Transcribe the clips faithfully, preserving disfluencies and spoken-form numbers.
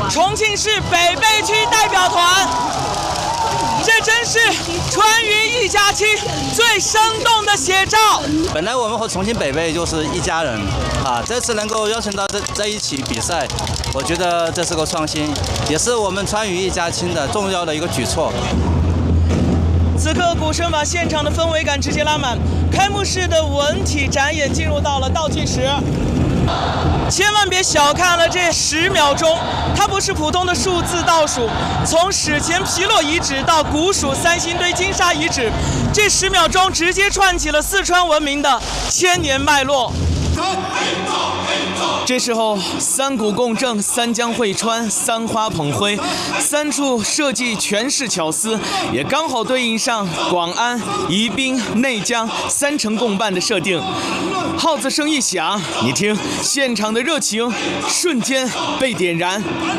重庆市北碚区代表团。这真是川渝一家亲最生动的写照。 本来我们和重庆北碚就是一家人啊，这次能够邀请到这在一起比赛，我觉得这是个创新，也是我们川渝一家亲的重要的一个举措。 此刻鼓声把现场的氛围感直接拉满，开幕式的文体展演进入到了倒计时。千万别小看了这十秒钟，它不是普通的数字倒数。从史前皮洛遗址到古蜀三星堆金沙遗址，这十秒钟直接串起了四川文明的千年脉络。这时候，三股共振，三江汇川，三花捧辉，三处设计全是巧思，也刚好对应上广安、宜宾、内江三城共办的设定。号子声一响，你听，现场的热情瞬间被点燃。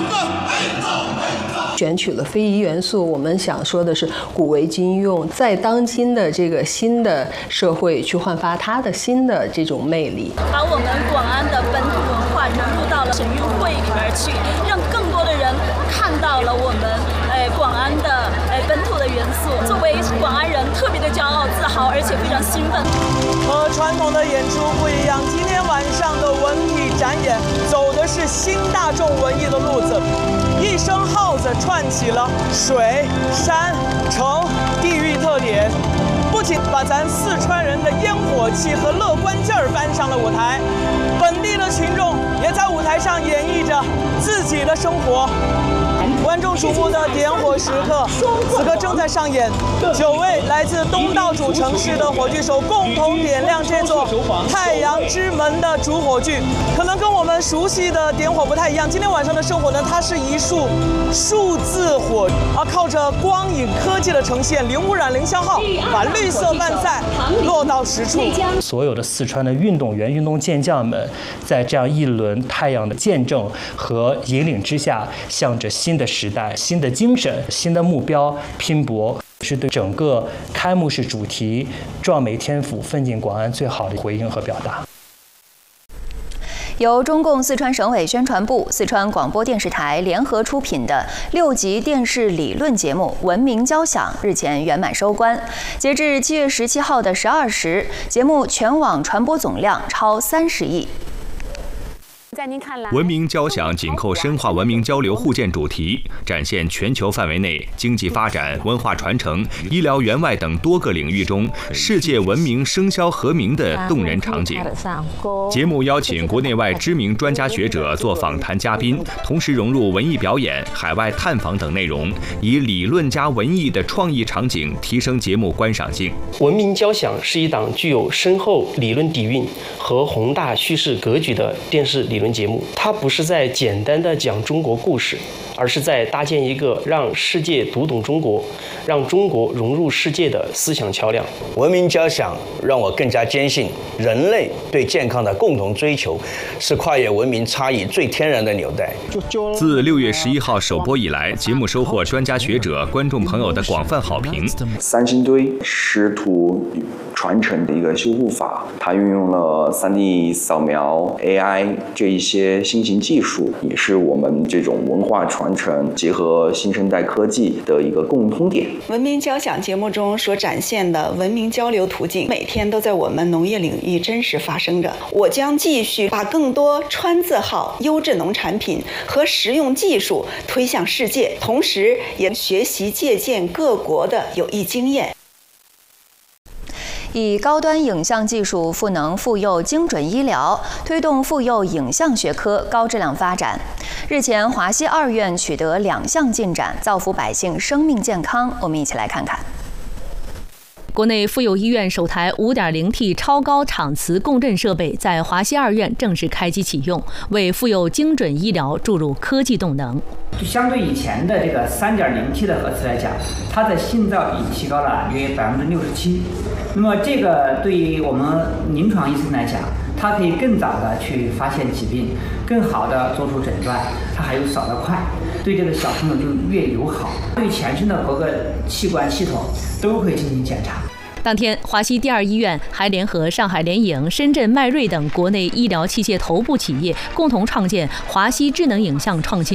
选取了非遗元素，我们想说的是古为今用，在当今的这个新的社会去焕发它的新的这种魅力， 把我们广安的本土文化融入到了省运会里边去，让更多的人看到了我们呃广安的呃本土的元素。作为广安人，特别的骄傲、自豪，而且非常兴奋。 和传统的演出不一样，今天晚上的文体展演走的是新大众文艺的路子。一声号子串起了水、山、城、地域特点，不仅把咱四川人的烟火气和乐观劲儿搬上了舞台，本地的群众也在舞台上演绎着自己的生活。观众瞩目的点火时刻，此刻正在上演。九位来自东道主城市的火炬手共同点亮这座太阳之门的主火炬。可能跟我们熟悉的点火不太一样，今天晚上的圣火呢，它是一束数字火，而靠着光影科技的呈现，零污染、零消耗，把绿色万载落到实处。 所有的四川的运动员、运动健将们，在这样一轮太阳的见证和引领之下，向着新的时代、新的精神、新的目标拼搏，是对整个开幕式主题“壮美天府，奋进广安”最好的回应和表达。 由中共四川省委宣传部、四川广播电视台联合出品的六集电视理论节目《文明交响》日前圆满收官。截至七月十七号的十二时，节目全网传播总量超三十亿。 在您看来， 文明交响紧扣深化文明交流互鉴主题，展现全球范围内经济发展、文化传承、医疗援外等多个领域中世界文明声消和鸣的动人场景。节目邀请国内外知名专家学者做访谈嘉宾，同时融入文艺表演、海外探访等内容，以理论加文艺的创意场景提升节目观赏性。 文明交响是一档具有深厚理论底蕴和宏大叙事格局的电视理论节目，它不是在简单的讲中国故事，而是在搭建一个让世界读懂中国、让中国融入世界的思想桥梁。 文明交响让我更加坚信，人类对健康的共同追求是跨越文明差异最天然的纽带。 自六月十一号首播以来，节目收获专家学者、观众朋友的广泛好评。 三星堆师徒传承的一个修复法，它运用了 三 D 扫描、A I 这一些新型技术，也是我们这种文化传承结合新生代科技的一个共通点。 文明交响节目中所展现的文明交流途径，每天都在我们农业领域真实发生着。我将继续把更多川字号优质农产品和实用技术推向世界，同时也学习借鉴各国的有益经验。 以高端影像技术赋能妇幼精准医疗，推动妇幼影像学科高质量发展。日前，华西二院取得两项进展，造福百姓生命健康。我们一起来看看。 国内妇幼医院首台 五点零 T 超高场磁共振设备在华西二院正式开机启用，为妇幼精准医疗注入科技动能。 就相对以前的这个 三点零 T 的核磁来讲，它的信噪比提高了约百分之六十七。那么这个对于我们临床医生来讲，它可以更早的去发现疾病，更好的做出诊断，它还有扫得快，对这个小朋友就越友好，对全身的各个器官系统都会进行检查。 当天，华西第二医院还联合上海联影、深圳迈瑞等国内医疗器械头部企业，共同创建华西智能影像创新